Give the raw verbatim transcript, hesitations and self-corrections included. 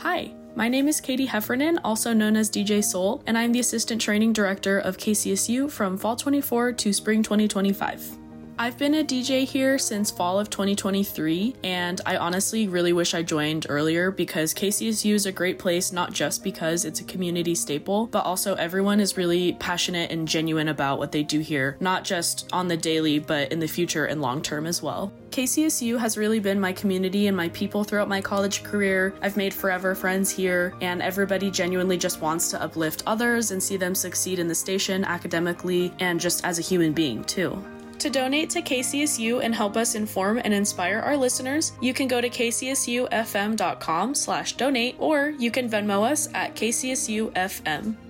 Hi, my name is Katie Heffernan, also known as D J Soul, and I'm the Assistant Training Director of K C S U from Fall twenty-four to Spring twenty twenty-five. I've been a D J here since fall of twenty twenty-three, and I honestly really wish I joined earlier because K C S U is a great place not just because it's a community staple, but also everyone is really passionate and genuine about what they do here, not just on the daily, but in the future and long term as well. K C S U has really been my community and my people throughout my college career. I've made forever friends here, and everybody genuinely just wants to uplift others and see them succeed in the station academically and just as a human being too. To donate to K C S U and help us inform and inspire our listeners, you can go to k c s u f m dot com slash donate, or you can Venmo us at K C S U F M.